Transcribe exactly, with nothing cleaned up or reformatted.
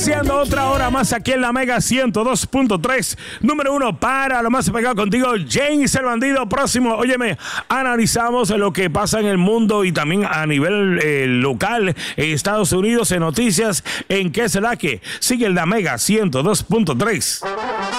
Siendo otra hora más aquí en la Mega ciento dos punto tres, número uno para lo más pegado contigo, James el Bandido. Próximo, óyeme, analizamos lo que pasa en el mundo y también a nivel eh, local en Estados Unidos en noticias en que será que sigue en la Mega ciento dos punto tres.